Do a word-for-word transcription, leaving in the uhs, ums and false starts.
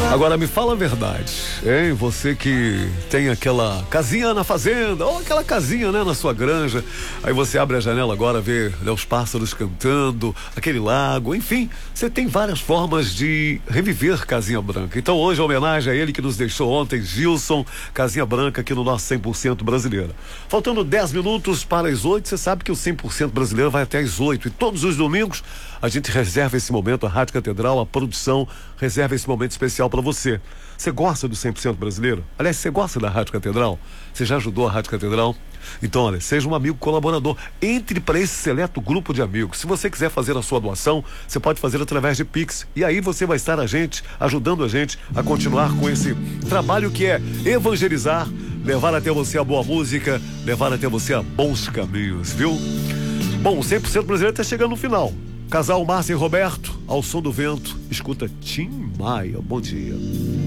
Agora me fala a verdade, hein? Você que tem aquela casinha na fazenda, ou aquela casinha, né, na sua granja, aí você abre a janela agora, vê, né, os pássaros cantando, aquele lago, enfim, você tem várias formas de reviver Casinha Branca. Então hoje, a homenagem a ele que nos deixou ontem, Gilson, Casinha Branca, aqui no nosso cem por cento Brasileira. Faltando dez minutos para as oito, você sabe que o cem por cento Brasileiro vai até as oito, e todos os domingos a gente reserva esse momento, a Rádio Catedral, a produção reserva esse momento especial para você. Você gosta do cem por cento Brasileiro? Aliás, você gosta da Rádio Catedral? Você já ajudou a Rádio Catedral? Então, olha, seja um amigo colaborador. Entre para esse seleto grupo de amigos. Se você quiser fazer a sua doação, você pode fazer através de Pix. E aí você vai estar a gente, ajudando a gente a continuar com esse trabalho que é evangelizar, levar até você a boa música, levar até você a bons caminhos, viu? Bom, o cem por cento Brasileiro está chegando no final. Casal Márcia e Roberto, ao som do vento, escuta Tim Maia. Bom dia.